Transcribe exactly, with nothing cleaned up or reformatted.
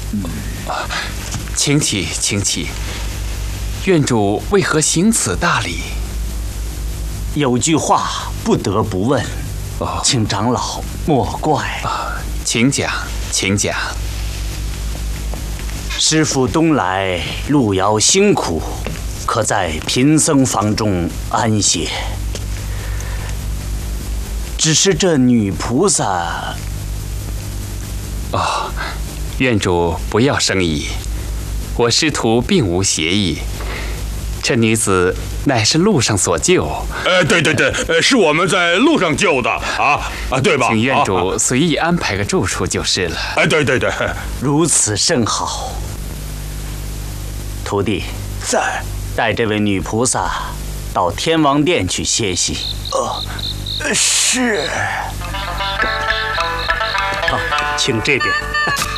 请起，请起。院主为何行此大礼？ 有句话不得不问， 哦， 请长老莫怪。 啊，请讲，请讲。 师父东来路遥辛苦，可在贫僧房中安歇。只是这女菩萨…… 哦，院主不要生疑，我师徒并无邪意。这女子乃是路上所救。 呃，对对对，呃，是我们在路上救的啊啊，对吧？ 请院主随意安排个住处就是了。 哎，对对对， 如此甚好。徒弟在， 带这位女菩萨到天王殿去歇息。 呃，是。 好，请这边。